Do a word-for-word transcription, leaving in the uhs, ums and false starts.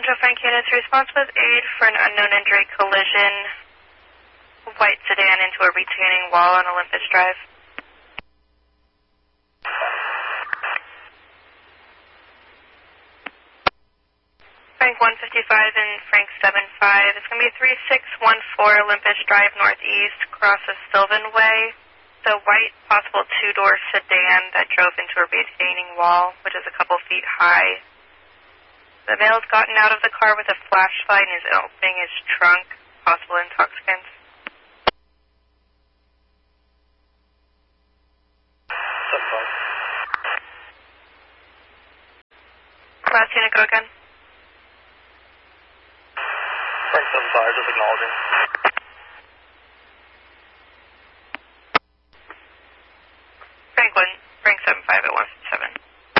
Central Frank units, response with aid for an unknown injury collision. White sedan into a retaining wall on Olympus Drive. Frank one fifty-five and Frank seven five. It's going to be three six one four Olympus Drive Northeast, cross of Sylvan Way. The white possible two-door sedan that drove into a retaining wall, which is a couple feet high. The male's gotten out of the car with a flashlight and is opening his trunk, possible intoxicants. Last unit, go again. Frank seven five, just acknowledging.